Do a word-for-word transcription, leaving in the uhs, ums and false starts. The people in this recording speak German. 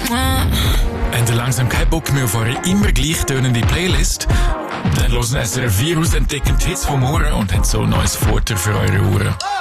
Habt ihr langsam keinen Bock mehr auf eure immer gleich tönende Playlist? Dann hören S R F vier aus, entdecken die Hits vom Ohren und haben so ein neues Futter für eure Ohren.